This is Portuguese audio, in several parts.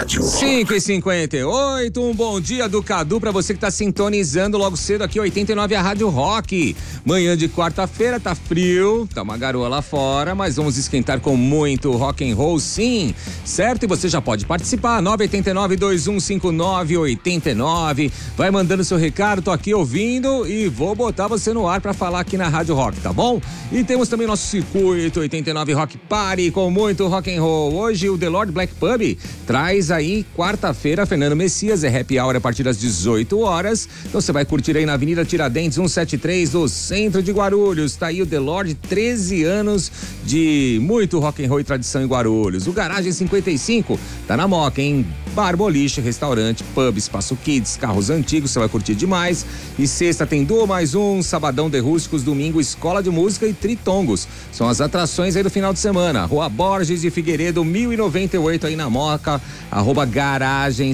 Rádio 5h58, um bom dia do Cadu pra você que tá sintonizando logo cedo aqui 89 a Rádio Rock. Manhã de quarta-feira, tá frio, tá uma garoa lá fora, mas vamos esquentar com muito rock and roll sim, certo? E você já pode participar, 989-2159-89, vai mandando seu recado, tô aqui ouvindo e vou botar você no ar pra falar aqui na Rádio Rock, tá bom? E temos também nosso circuito 89 Rock Party com muito rock and roll. Hoje o The Lord Black Pub traz aí quarta-feira Fernando Messias, é happy hour a partir das 18 horas. Então você vai curtir aí na Avenida Tiradentes 173 do centro de Guarulhos. Tá aí o The Lord, 13 anos de muito rock and roll e tradição em Guarulhos. O Garagem 55 tá na Moca, hein? Bar, boliche, restaurante, pub, espaço kids, carros antigos, você vai curtir demais. E sexta tem Duo Mais Um, sabadão de rústicos, domingo Escola de Música e Tritongos. São as atrações aí do final de semana. Rua Borges de Figueiredo, 1098 aí na Moca, @Garagem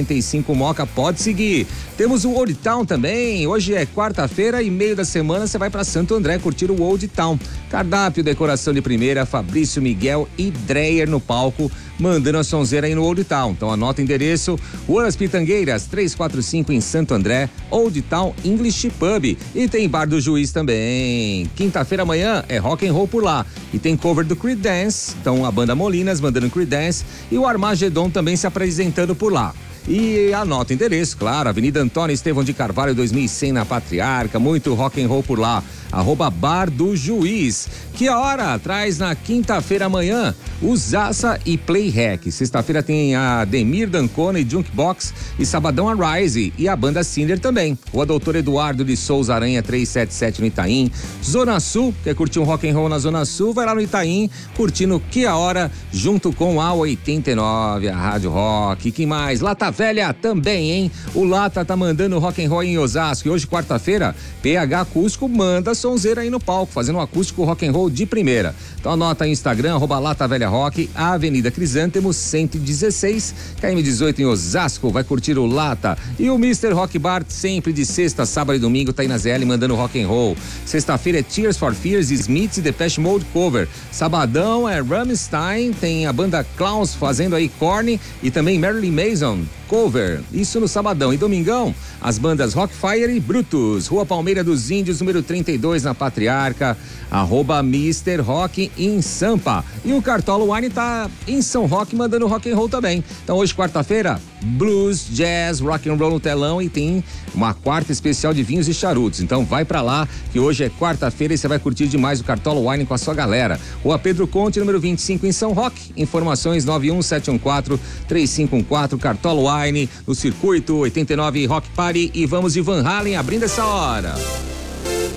55 Moca, pode seguir. Temos o Old Town também, hoje é quarta-feira e meio da semana você vai para Santo André curtir o Old Town. Cardápio, decoração de primeira, Fabrício, Miguel e Dreyer no palco, mandando a sonzeira aí no Old Town. Então anota o endereço, Ruas Pitangueiras 345 em Santo André, Old Town English Pub. E tem Bar do Juiz também. Quinta-feira amanhã é rock and roll por lá. E tem cover do Creedence, então a banda Molinas mandando Creedence e o Armagedon também se apresentando por lá. E anota o endereço, claro, Avenida Antônio Estevão de Carvalho 2100 na Patriarca, muito rock and roll por lá, @Bar do Juiz. Que hora traz na quinta-feira amanhã o Zaça e Play Hack. Sexta-feira tem a Demir Dancona e Junkbox e sabadão a Rise e a banda Cinder também. O Doutor Eduardo de Souza Aranha 377 no Itaim. Zona Sul, quer curtir um rock and roll na Zona Sul, vai lá no Itaim, curtindo Que a Hora junto com a 89, a Rádio Rock. Que mais? Lata Velha também, hein? O Lata tá mandando rock and roll em Osasco. E hoje, quarta-feira, PH Acústico manda sonzeira aí no palco, fazendo um acústico rock and roll de primeira. Então anota aí no Instagram, @Lata Velha Rock, Avenida Crisântemo 116, KM18 em Osasco, vai curtir o Lata. E o Mr. Rock Bar, sempre de sexta, sábado e domingo, tá aí na ZL mandando rock and roll. Sexta-feira é Tears for Fears, Smiths e Depeche Mode cover. Sabadão é Rammstein, tem a banda Clowns fazendo aí Korn e também Marilyn Manson cover, isso no sabadão. E domingão, as bandas Rockfire e Brutus, Rua Palmeira dos Índios, número 32 na Patriarca, @Mr. Rock em Sampa. E o Cartola Wine tá em São Roque mandando rock and roll também. Então hoje, quarta-feira, blues, jazz, rock and roll no telão e tem uma quarta especial de vinhos e charutos. Então vai pra lá que hoje é quarta-feira e você vai curtir demais o Cartola Wine com a sua galera. Rua Pedro Conte, número 25 em São Roque. Informações 91714-3514, Cartola Wine, no circuito 89 Rock Party. E vamos de Van Halen abrindo essa hora.